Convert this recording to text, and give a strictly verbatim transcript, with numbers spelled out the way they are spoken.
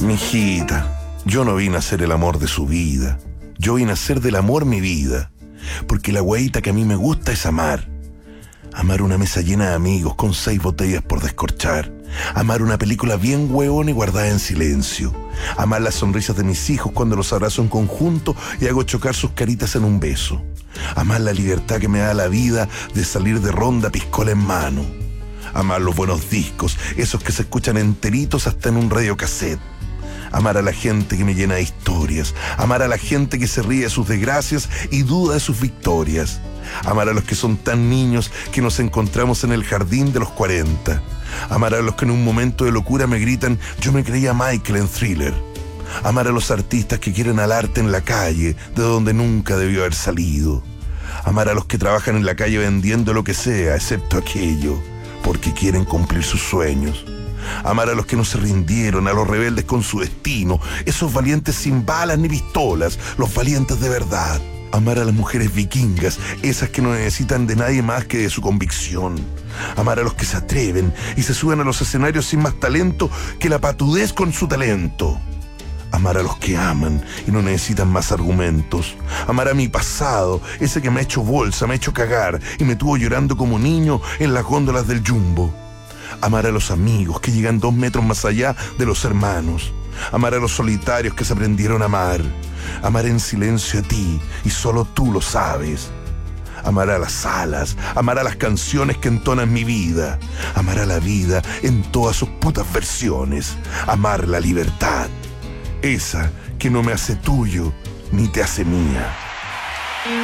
Mijita, yo no vine a ser el amor de su vida. Yo vine a ser del amor mi vida. Porque la hueita que a mí me gusta es amar. Amar una mesa llena de amigos con seis botellas por descorchar. Amar una película bien hueona y guardada en silencio. Amar las sonrisas de mis hijos cuando los abrazo en conjunto y hago chocar sus caritas en un beso. Amar la libertad que me da la vida de salir de ronda piscola en mano. Amar los buenos discos, esos que se escuchan enteritos hasta en un radiocassette. Amar a la gente que me llena de historias. Amar a la gente que se ríe de sus desgracias y duda de sus victorias. Amar a los que son tan niños que nos encontramos en el jardín de los cuarenta. Amar a los que en un momento de locura me gritan: yo me creía Michael en Thriller. Amar a los artistas que quieren al arte en la calle, de donde nunca debió haber salido. Amar a los que trabajan en la calle vendiendo lo que sea, excepto aquello, porque quieren cumplir sus sueños. Amar a los que no se rindieron, a los rebeldes con su destino, esos valientes sin balas ni pistolas, los valientes de verdad. Amar a las mujeres vikingas, esas que no necesitan de nadie más que de su convicción. Amar a los que se atreven y se suben a los escenarios sin más talento que la patudez con su talento. Amar a los que aman y no necesitan más argumentos. Amar a mi pasado, ese que me ha hecho bolsa, me ha hecho cagar y me tuvo llorando como niño en las góndolas del Jumbo. Amar a los amigos que llegan dos metros más allá de los hermanos. Amar a los solitarios que se aprendieron a amar. Amar en silencio a ti y solo tú lo sabes. Amar a las alas, amar a las canciones que entonan mi vida. Amar a la vida en todas sus putas versiones. Amar la libertad, esa que no me hace tuyo ni te hace mía.